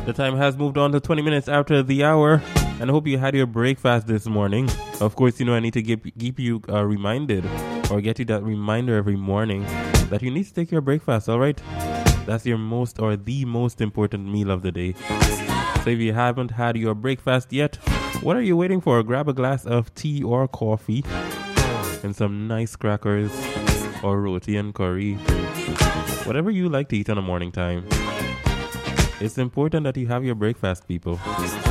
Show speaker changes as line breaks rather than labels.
The time has moved on to 20 minutes after the hour, and I hope you had your breakfast this morning. Of course, I need to keep you reminded, or get you that reminder every morning that you need to take your breakfast, all right? That's your most or the most important meal of the day. So if you haven't had your breakfast yet, what are you waiting for? Grab a glass of tea or coffee and some nice crackers or roti and curry. Whatever you like to eat on a morning time. It's important that you have your breakfast, people.